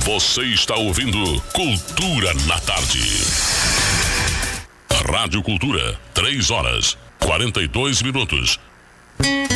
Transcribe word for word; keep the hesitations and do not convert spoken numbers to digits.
Você está ouvindo Cultura na Tarde. Rádio Cultura, três horas, quarenta e dois minutos.